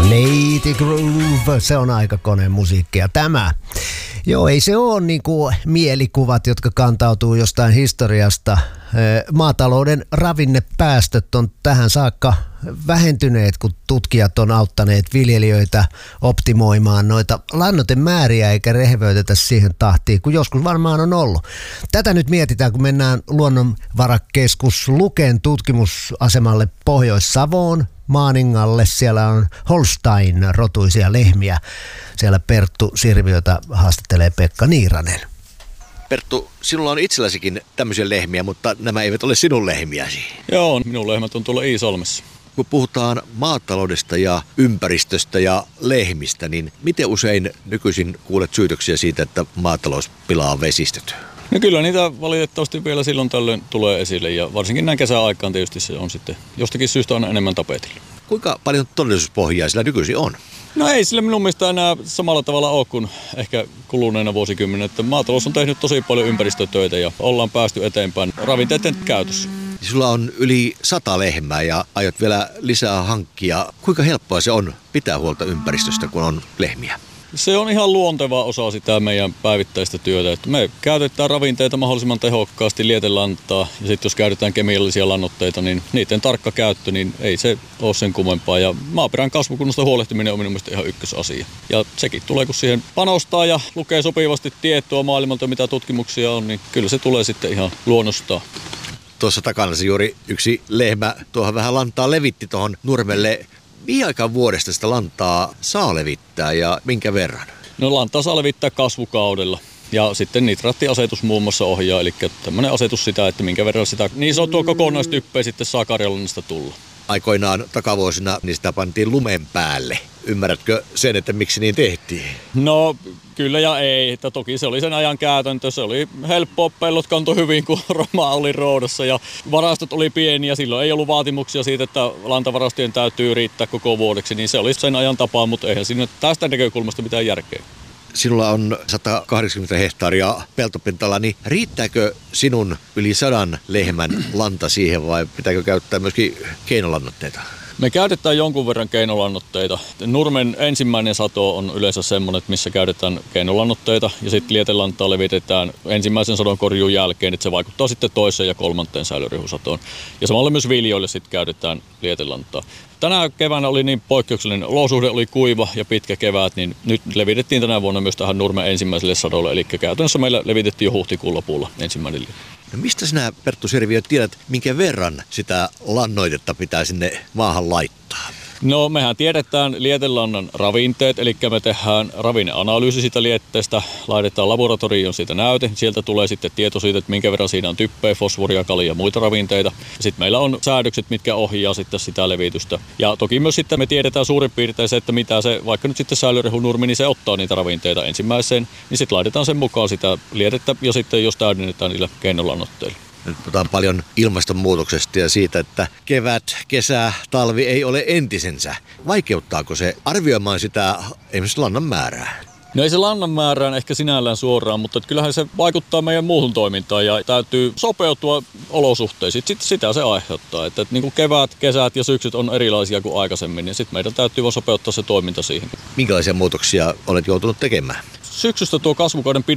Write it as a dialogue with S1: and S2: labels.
S1: Lady Groove, se on aika koneen musiikkia tämä. Joo, ei se ole niinku mielikuvat, jotka kantautuu jostain historiasta. Maatalouden ravinnepäästöt on tähän saakka vähentyneet, kun tutkijat on auttaneet viljelijöitä optimoimaan noita lannoitemääriä eikä rehevöitetä siihen tahtiin, kun joskus varmaan on ollut. Tätä nyt mietitään, kun mennään Luonnonvarakeskus Luken tutkimusasemalle Pohjois-Savoon, Maaningalle. Siellä on Holstein-rotuisia lehmiä. Siellä Perttu Sirviötä haastattelee Pekka Niiranen.
S2: Perttu, sinulla on itselläsikin tämmöisiä lehmiä, mutta nämä eivät ole sinun lehmiäsi.
S3: Joo, minun lehmät on tuolla Iisalmessa.
S2: Kun puhutaan maataloudesta ja ympäristöstä ja lehmistä, niin miten usein nykyisin kuulet syytöksiä siitä, että maatalous pilaa vesistöt?
S3: No kyllä niitä valitettavasti vielä silloin tällöin tulee esille ja varsinkin näin kesäaikaan tietysti se on sitten jostakin syystä aina enemmän tapetilla.
S2: Kuinka paljon todellisuuspohjaa sillä nykyisin on?
S3: No ei sillä minun mielestä enää samalla tavalla ole kuin ehkä kuluneena vuosikymmenen, että maatalous on tehnyt tosi paljon ympäristötöitä ja ollaan päästy eteenpäin ravinteiden käytössä.
S2: Sulla on yli 100 lehmää ja aiot vielä lisää hankkia. Kuinka helppoa se on pitää huolta ympäristöstä, kun on lehmiä?
S3: Se on ihan luonteva osa sitä meidän päivittäistä työtä. Että me käytetään ravinteita mahdollisimman tehokkaasti, lietelantaa ja sitten jos käytetään kemiallisia lannoitteita, niin niiden tarkka käyttö, niin ei se ole sen kummempaa. Ja maaperän kasvukunnosta huolehtiminen on minun mielestä ihan ykkösasia. Ja sekin tulee, kun siihen panostaa ja lukee sopivasti tietoa maailmalta, mitä tutkimuksia on, niin kyllä se tulee sitten ihan luonnostaan.
S2: Tuossa takana se juuri yksi lehmä tuohon vähän lantaa levitti tuohon nurmelle. Mihin aikaan vuodesta sitä lantaa saa levittää ja minkä verran?
S3: No lantaa saa levittää kasvukaudella ja sitten nitraattiasetus muun muassa ohjaa, eli tämmöinen asetus sitä, että minkä verran sitä niin sanottua kokonaistyppeä sitten saa karjalannista tulla.
S2: Aikoinaan takavuosina niin sitä pantiin lumen päälle. Ymmärrätkö sen, että miksi niin tehtiin?
S3: No kyllä ja ei. Että toki se oli sen ajan käytäntö. Se oli helppoa, pellot kantoi hyvin, kun Roma oli roudassa ja varastot oli pieniä. Silloin ei ollut vaatimuksia siitä, että lantavarastojen täytyy riittää koko vuodeksi. Niin se oli sen ajan tapa, mutta eihän siinä tästä näkökulmasta mitään järkeä.
S2: Sinulla on 180 hehtaaria peltopinta-alaa, niin riittääkö sinun yli 100 lehmän lanta siihen vai pitääkö käyttää myöskin keinolannoitteita?
S3: Me käytetään jonkun verran keinolannoitteita. Nurmen ensimmäinen sato on yleensä semmoinen, missä käytetään keinolannoitteita ja sitten lietelantaa levitetään ensimmäisen sadon korjuun jälkeen, että se vaikuttaa sitten toiseen ja kolmanteen säilörehusatoon. Ja samalla myös viljoille sitten käytetään lietelantaa. Tänä keväänä oli niin poikkeuksellinen olosuhde, oli kuiva ja pitkä kevät, niin nyt levitettiin tänä vuonna myös tähän Nurmen ensimmäiselle sadolle. Eli käytännössä meillä levitettiin jo huhtikuun lopulla ensimmäinen liike.
S2: No mistä sinä, Perttu Sirviö, tiedät, minkä verran sitä lannoitetta pitää sinne maahan laittaa?
S3: No mehän tiedetään lietelannan ravinteet, eli me tehdään ravinneanalyysi siitä lietteestä, laitetaan laboratorioon siitä näyte, sieltä tulee sitten tieto siitä, että minkä verran siinä on typpeä, fosforia, kalia ja muita ravinteita. Sitten meillä on säädökset, mitkä ohjaa sitten sitä levitystä. Ja toki myös sitten me tiedetään suurin piirtein se, että mitä se, vaikka nyt sitten säilörehunurmi, niin se ottaa niitä ravinteita ensimmäiseen, niin sitten laitetaan sen mukaan sitä lietettä ja sitten jos täydennetään niillä keinolannoitteilla.
S2: Nyt puhutaan paljon ilmastonmuutoksesta ja siitä, että kevät, kesä, talvi ei ole entisensä. Vaikeuttaako se arvioimaan sitä esimerkiksi lannan määrää?
S3: No ei se lannan määrään ehkä sinällään suoraan, mutta kyllähän se vaikuttaa meidän muuhun toimintaan ja täytyy sopeutua olosuhteisiin. Sitten sitä se aiheuttaa. Että niin kuin kevät, kesät ja syksyt on erilaisia kuin aikaisemmin, niin sitten meidän täytyy vaan sopeuttaa se toiminta siihen.
S2: Minkälaisia muutoksia olet joutunut tekemään?
S3: Syksystä tuo kasvukauden